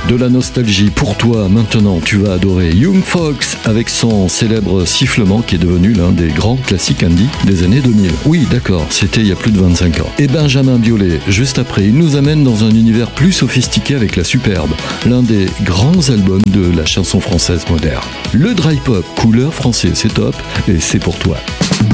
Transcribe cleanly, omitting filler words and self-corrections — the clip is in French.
De la nostalgie pour toi, maintenant tu vas adorer Young Fox avec son célèbre sifflement qui est devenu l'un des grands classiques indie des années 2000. Oui, d'accord, c'était il y a plus de 25 ans. Et Benjamin Biolay, juste après, il nous amène dans un univers plus sophistiqué avec La Superbe, l'un des grands albums de la chanson française moderne. Le dry pop, couleur français, c'est top et c'est pour toi.